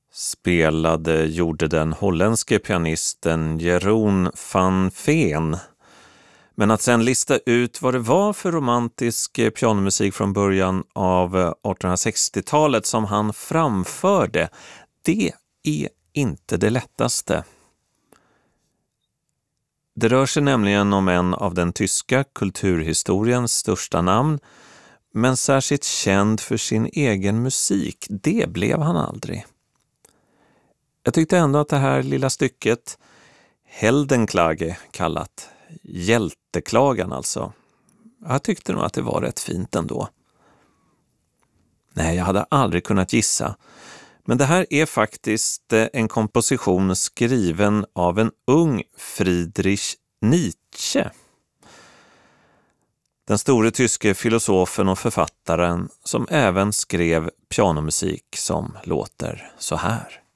gjorde den holländske pianisten Jeroen van Veen. Men att sen lista ut vad det var för romantisk pianomusik från början av 1860-talet som han framförde, det är inte det lättaste. Det rör sig nämligen om en av den tyska kulturhistoriens största namn, men särskilt känd för sin egen musik, det blev han aldrig. Jag tyckte ändå att det här lilla stycket, Heldenklage kallat, hjälteklagan alltså, jag tyckte nog att det var rätt fint ändå. Nej, jag hade aldrig kunnat gissa. Men det här är faktiskt en komposition skriven av en ung Friedrich Nietzsche. Den store tyske filosofen och författaren som även skrev pianomusik som låter så här.